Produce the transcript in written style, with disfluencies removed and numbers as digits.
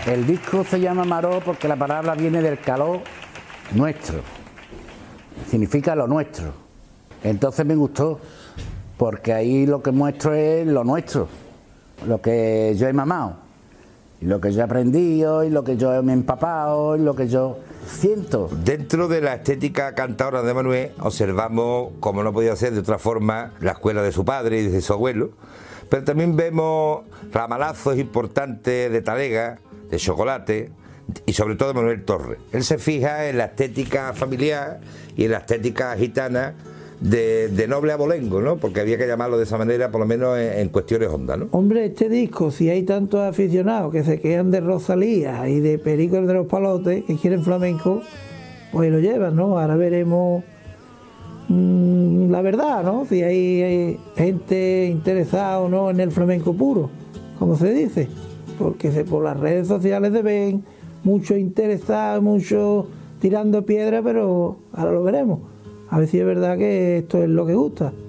El disco se llama Maró porque la palabra viene del calor nuestro, significa lo nuestro. Entonces me gustó porque ahí lo que muestro es lo nuestro, lo que yo he mamado, y lo que yo he aprendido, y lo que yo me he empapado, y lo que yo siento. Dentro de la estética cantadora de Manuel observamos, como no podía ser de otra forma, la escuela de su padre y de su abuelo, pero también vemos ramalazos importantes de talega, de chocolate y sobre todo de Manuel Torres. Él se fija en la estética familiar y en la estética gitana de noble abolengo, ¿no? Porque había que llamarlo de esa manera, por lo menos en cuestiones hondas, ¿no? Hombre, este disco, si hay tantos aficionados que se quedan de Rosalía y de Perico el de los Palotes, que quieren flamenco, pues lo llevan, ¿no? Ahora veremos la verdad, ¿no? Si hay gente interesada o no en el flamenco puro, como se dice. Porque por las redes sociales se ven muchos interesados, muchos tirando piedra, pero ahora lo veremos. A ver si es verdad que esto es lo que gusta.